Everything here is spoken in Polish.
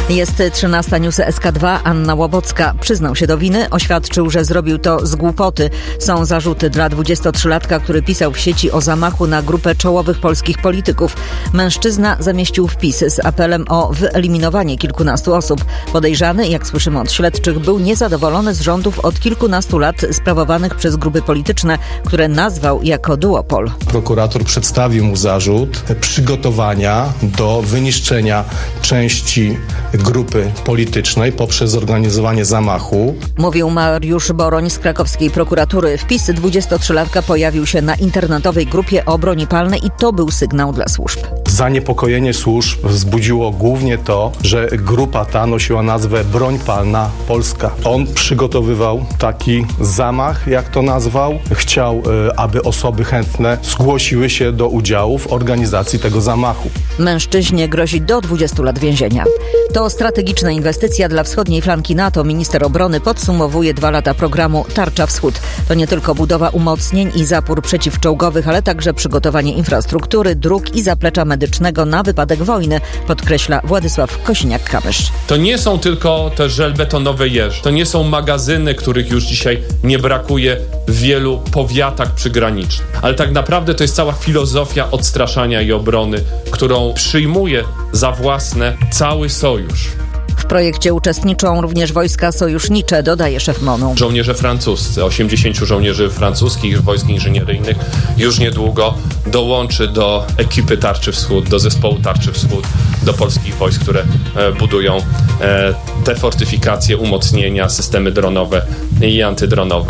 Jest 13 News SK2. Anna Łobocka przyznał się do winy, oświadczył, że zrobił to z głupoty. Są zarzuty dla 23-latka, który pisał w sieci o zamachu na grupę czołowych polskich polityków. Mężczyzna zamieścił wpis z apelem o wyeliminowanie kilkunastu osób. Podejrzany, jak słyszymy od śledczych, był niezadowolony z rządów od kilkunastu lat sprawowanych przez grupy polityczne, które nazwał jako duopol. Prokurator przedstawił mu zarzut przygotowania do wyniszczenia części grupy politycznej poprzez zorganizowanie zamachu. Mówił Mariusz Boroń z krakowskiej prokuratury. Wpis 23-latka pojawił się na internetowej grupie o broni palnej i to był sygnał dla służb. Zaniepokojenie służb wzbudziło głównie to, że grupa ta nosiła nazwę Broń Palna Polska. On przygotowywał taki zamach, jak to nazwał. Chciał, aby osoby chętne zgłosiły się do udziału w organizacji tego zamachu. Mężczyźnie grozi do 20 lat więzienia. To strategiczna inwestycja dla wschodniej flanki NATO. Minister obrony podsumowuje 2 lata programu Tarcza Wschód. To nie tylko budowa umocnień i zapór przeciwczołgowych, ale także przygotowanie infrastruktury, dróg i zaplecza medycznego na wypadek wojny, podkreśla Władysław Kosiniak-Kamysz. To nie są tylko te żelbetonowe jeże. To nie są magazyny, których już dzisiaj nie brakuje w wielu powiatach przygranicznych. Ale tak naprawdę to jest cała filozofia odstraszania i obrony, którą przyjmuje za własne cały sojusz. W projekcie uczestniczą również wojska sojusznicze, dodaje szef MON-u. Żołnierze francuscy, 80 żołnierzy francuskich wojsk inżynieryjnych już niedługo dołączy do ekipy Tarczy Wschód, do zespołu Tarczy Wschód, do polskich wojsk, które budują te fortyfikacje, umocnienia, systemy dronowe i antydronowe.